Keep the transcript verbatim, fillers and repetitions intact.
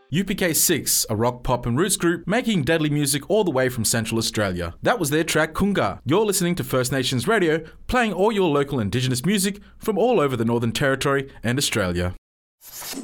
U P K six, a rock, pop and roots group making deadly music all the way from Central Australia. That was their track Kunga. You're listening to First Nations Radio, playing all your local Indigenous music from all over the Northern Territory and Australia.